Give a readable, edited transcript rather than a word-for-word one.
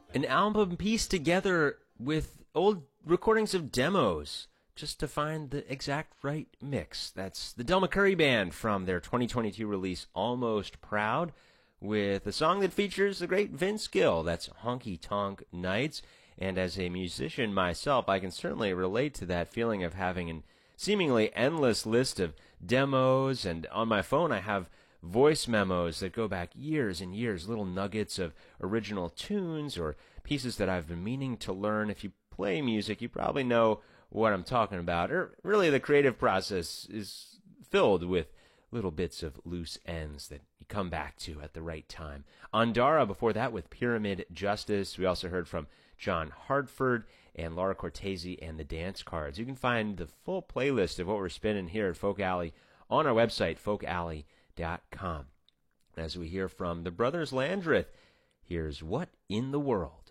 An album pieced together with old recordings of demos just to find the exact right mix. That's the Del McCoury Band from their 2022 release Almost Proud, with a song that features the great Vince Gill. That's Honky Tonk Nights. And as a musician myself, I can certainly relate to that feeling of having an seemingly endless list of demos, and on my phone I have voice memos that go back years and years, little nuggets of original tunes or pieces that I've been meaning to learn. If you play music, you probably know what I'm talking about. Or really, the creative process is filled with little bits of loose ends that you come back to at the right time. Andara before that with Pyramid Justice. We also heard from John Hartford and Laura Cortese and the Dance Cards. You can find the full playlist of what we're spinning here at Folk Alley on our website, folkalley.com. As we hear from the Brothers Landreth, here's What in the World.